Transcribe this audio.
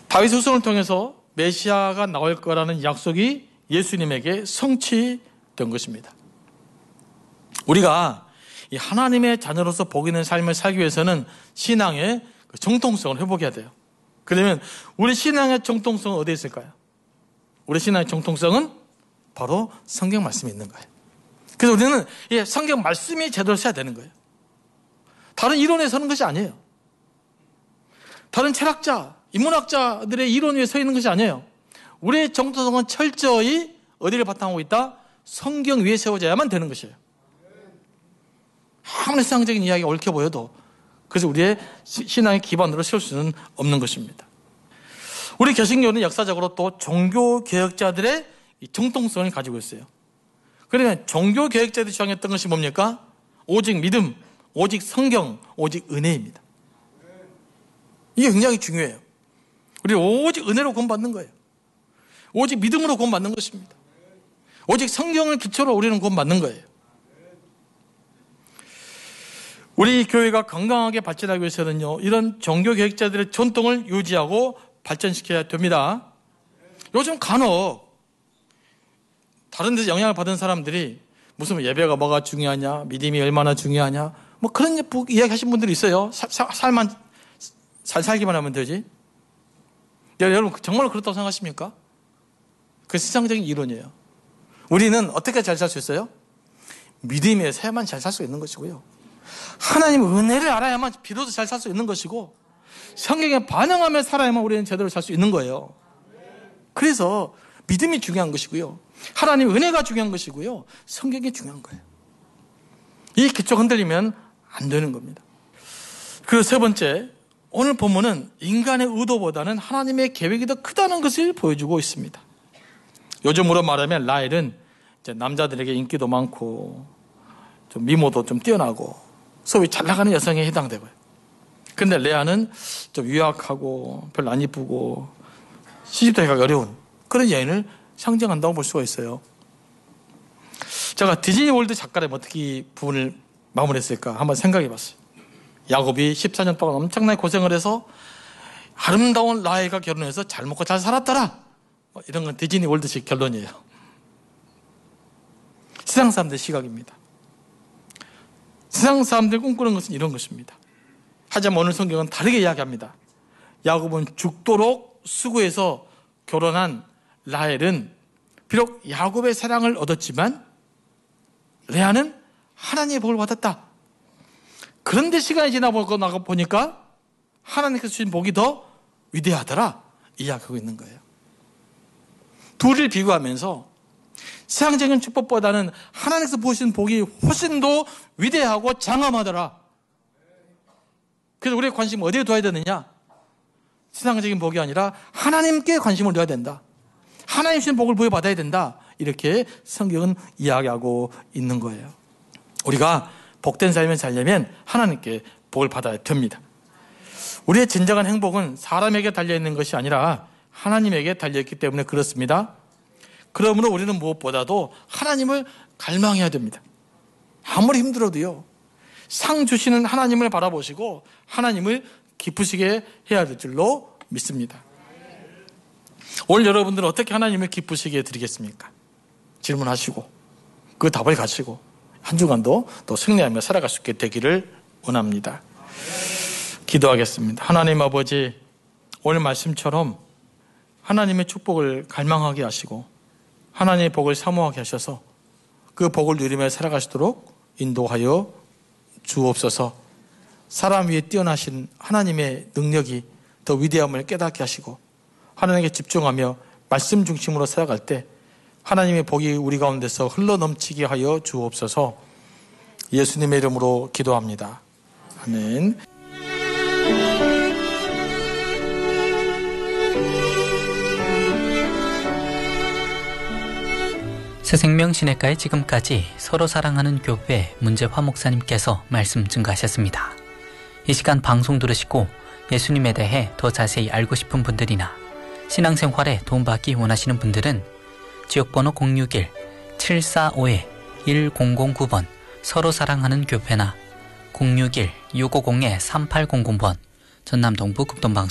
다윗 후손을 통해서 메시아가 나올 거라는 약속이 예수님에게 성취된 것입니다. 우리가 이 하나님의 자녀로서 복 있는 삶을 살기 위해서는 신앙의 정통성을 회복해야 돼요. 그러면 우리 신앙의 정통성은 어디에 있을까요? 우리 신앙의 정통성은 바로 성경 말씀이 있는 거예요. 그래서 우리는 이 성경 말씀이 제대로 써야 되는 거예요. 다른 이론에 서는 것이 아니에요. 다른 철학자, 인문학자들의 이론 위에 서 있는 것이 아니에요. 우리의 정통성은 철저히 어디를 바탕하고 있다? 성경 위에 세워져야만 되는 것이에요. 아무리 세상적인 이야기가 옳게 보여도 그래서 우리의 신앙의 기반으로 세울 수는 없는 것입니다. 우리 개신교는 역사적으로 또 종교개혁자들의 정통성을 가지고 있어요. 그러면 종교개혁자들이 주장했던 것이 뭡니까? 오직 믿음, 오직 성경, 오직 은혜입니다. 이게 굉장히 중요해요. 우리 오직 은혜로 구원받는 거예요. 오직 믿음으로 구원받는 것입니다. 오직 성경을 기초로 우리는 구원받는 거예요. 우리 교회가 건강하게 발전하기 위해서는요, 이런 종교개혁자들의 전통을 유지하고 발전시켜야 됩니다. 요즘 간혹 다른 데서 영향을 받은 사람들이 무슨 예배가 뭐가 중요하냐, 믿음이 얼마나 중요하냐, 뭐 그런 이야기 하신 분들이 있어요. 잘 살기만 하면 되지. 여러분 정말 그렇다고 생각하십니까? 그 세상적인 이론이에요. 우리는 어떻게 잘 살 수 있어요? 믿음에 서야만 잘 살 수 있는 것이고요. 하나님 은혜를 알아야만 비로소 잘 살 수 있는 것이고, 성경에 반응하며 살아야만 우리는 제대로 살 수 있는 거예요. 그래서 믿음이 중요한 것이고요, 하나님 은혜가 중요한 것이고요, 성경이 중요한 거예요. 이 기초가 흔들리면 안 되는 겁니다. 그리고 세 번째, 오늘 본문은 인간의 의도보다는 하나님의 계획이 더 크다는 것을 보여주고 있습니다. 요즘으로 말하면 라헬은 이제 남자들에게 인기도 많고 좀 미모도 좀 뛰어나고 소위 잘 나가는 여성에 해당되고요. 그런데 레아는 좀 유약하고 별로 안 이쁘고 시집되기가 어려운 그런 여인을 상징한다고 볼 수가 있어요. 제가 디즈니 월드 작가라면 어떻게 이 부분을 마무리했을까 한번 생각해 봤어요. 야곱이 14년 동안 엄청나게 고생을 해서 아름다운 라헬과 결혼해서 잘 먹고 잘 살았더라, 이런 건 디즈니 월드식 결론이에요. 세상 사람들의 시각입니다. 세상 사람들이 꿈꾸는 것은 이런 것입니다. 하지만 오늘 성경은 다르게 이야기합니다. 야곱은 죽도록 수고해서 결혼한 라헬은 비록 야곱의 사랑을 얻었지만 레아는 하나님의 복을 받았다. 그런데 시간이 지나고 나가 보니까 하나님께서 주신 복이 더 위대하더라, 이야기하고 있는 거예요. 둘을 비교하면서 세상적인 축복보다는 하나님께서 부으신 복이 훨씬 더 위대하고 장엄하더라. 그래서 우리의 관심을 어디에 둬야 되느냐? 세상적인 복이 아니라 하나님께 관심을 둬야 된다. 하나님 주신 복을 부여받아야 된다. 이렇게 성경은 이야기하고 있는 거예요. 우리가 복된 삶을 살려면 하나님께 복을 받아야 됩니다. 우리의 진정한 행복은 사람에게 달려있는 것이 아니라 하나님에게 달려있기 때문에 그렇습니다. 그러므로 우리는 무엇보다도 하나님을 갈망해야 됩니다. 아무리 힘들어도요, 상 주시는 하나님을 바라보시고 하나님을 기쁘시게 해야 될 줄로 믿습니다. 오늘 여러분들은 어떻게 하나님을 기쁘시게 해드리겠습니까? 질문하시고 그 답을 가지고 한 주간도 또 승리하며 살아갈 수 있게 되기를 원합니다. 기도하겠습니다. 하나님 아버지, 오늘 말씀처럼 하나님의 축복을 갈망하게 하시고 하나님의 복을 사모하게 하셔서 그 복을 누리며 살아가시도록 인도하여 주옵소서. 사람 위에 뛰어나신 하나님의 능력이 더 위대함을 깨닫게 하시고 하나님께 집중하며 말씀 중심으로 살아갈 때 하나님의 복이 우리 가운데서 흘러넘치게 하여 주옵소서. 예수님의 이름으로 기도합니다. 아멘. 새생명신학과의 지금까지 서로 사랑하는 교회 문재화 목사님께서 말씀 증거하셨습니다. 이 시간 방송 들으시고 예수님에 대해 더 자세히 알고 싶은 분들이나 신앙생활에 도움받기 원하시는 분들은 지역번호 061-745-1009번 서로 사랑하는 교회나 061-650-3800번 전남 동부 극동방송